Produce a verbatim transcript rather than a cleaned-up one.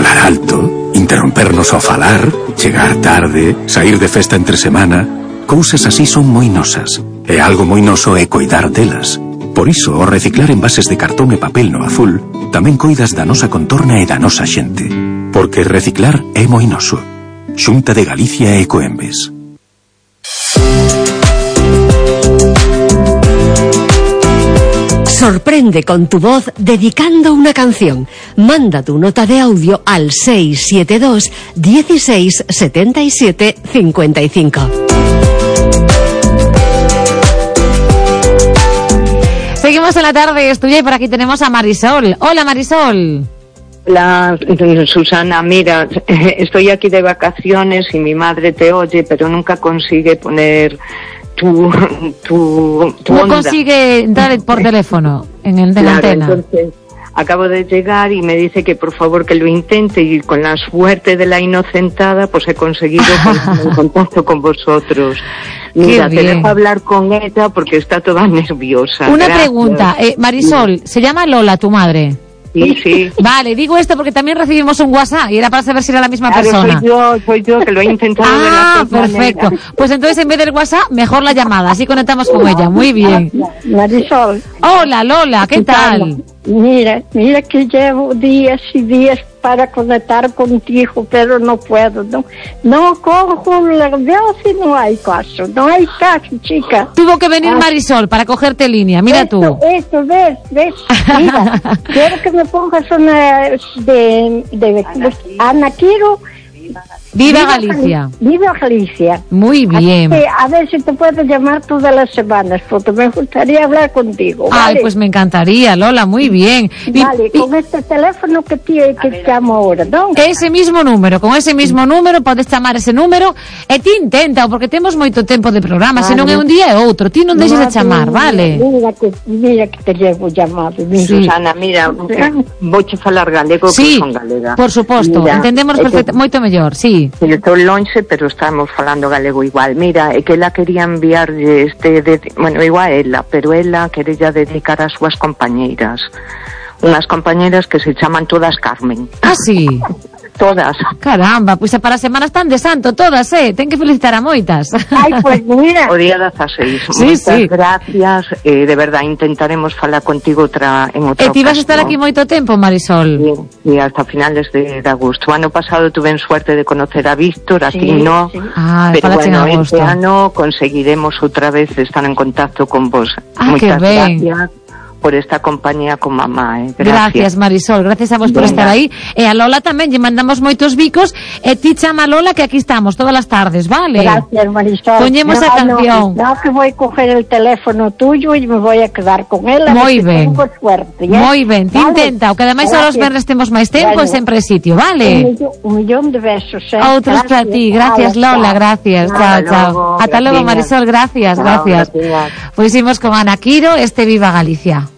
falar alto, interrompernos ao falar, chegar tarde, sair de festa entre semana. Cousas así son moi nosas. E algo moi noso é coidar delas. Por iso, ao reciclar envases de cartón e papel no azul, tamén coidas da nosa contorna e da nosa xente. Porque reciclar é moi noso. Xunta de Galicia e Ecoembes. Sorprende con tu voz dedicando una canción. Manda tu nota de audio al seis siete dos, dieciséis, setenta y siete, cincuenta y cinco. Seguimos en la tarde, estudia, y por aquí tenemos a Marisol. Hola, Marisol. Hola, Susana, mira, estoy aquí de vacaciones y mi madre te oye, pero nunca consigue poner tu, tu, tu no onda. consigue dar por teléfono en el de claro, la antena. Entonces, acabo de llegar y me dice que por favor que lo intente, y con la suerte de la inocentada pues he conseguido ponerme en contacto con vosotros. Mira, te dejo hablar con ella porque está toda nerviosa. Una Gracias. pregunta, eh, Marisol, ¿se llama Lola tu madre? Sí, sí. Vale, digo esto porque también recibimos un WhatsApp y era para saber si era la misma claro, persona. soy yo, soy yo que lo he intentado ah, de la perfecto. manera. Pues entonces en vez del WhatsApp, mejor la llamada, así conectamos con ella. Muy bien. Marisol. Hola, Lola, ¿qué tal? Mira, mira que llevo días y días para conectar contigo, pero no puedo, no, no cojo la voz y no hay caso, no hay caso, chica. Tuvo que venir ah. Marisol para cogerte línea, mira esto, tú. Esto, ves, ves, mira, quiero que me pongas una de, de, de Ana Quiro. Viva, Viva Galicia. Viva Galicia. Muy bien. Que, a ver si te puedo llamar todas las semanas, porque me gustaría hablar contigo. ¿Vale? Ay, pues me encantaría, Lola, muy bien. Vale, y, con y, este teléfono que te, que te llamo ahora, ¿no? Ese mismo número, con ese mismo número, podes chamar ese número e ti intenta, porque temos moito tempo de programa, vale. Se non é un día é outro, ti non deixes de chamar, vale? Mira que, mira que te llevo llamado. Mira. Sí. Susana, mira, vouche falar galego, sí, que son galega. Por suposto, mira, entendemos perfecto, que... moito mellor, sí. Sí, estou lonxe, pero estamos falando galego igual. Mira, é que ela quería enviarlle este, de, bueno, igual ela, pero ela quería dedicar ás súas compañeiras. Unhas compañeiras que se chaman todas Carmen. Ah, sí. Todas. Caramba, pois pues para a Semana están de santo todas, eh? Ten que felicitar a moitas. Ai, pois pues mira. O día dezaseis. Sí, Moitas sí. gracias, eh, de verdad, intentaremos falar contigo outra, en outra ocasión. E ti vas a estar aquí moito tempo, Marisol? Sí, sí, hasta finales de, de agosto. O ano pasado tuve suerte de conocer a Víctor, a ti sí, no. Sí. Ah, pero bueno, este ano conseguiremos outra vez estar en contacto con vos. Ah, Moitas que ben. gracias por esta compañía con mamá, eh. Gracias. Gracias, Marisol, gracias a vos por Venga. estar aí. E a Lola tamén, lle mandamos moitos bicos, e ti chama a Lola que aquí estamos todas as tardes, vale? Gracias, Marisol. Poñemos no, a canción. No, no, que voy a coger el teléfono tuyo e me voy a quedar con ela. Moi ben. Tengo suerte, ¿eh? Moi ben, ti vale. Intenta, o que ademais ahora os verdes temos máis tempo vale. E sempre sitio, vale? Un millón, un millón de besos, eh? Outros para ti, gracias Lola, gracias, chao, chao. Ata logo, Marisol, gracias, gracias. Pois imos con Ana Quiro, este Viva Galicia.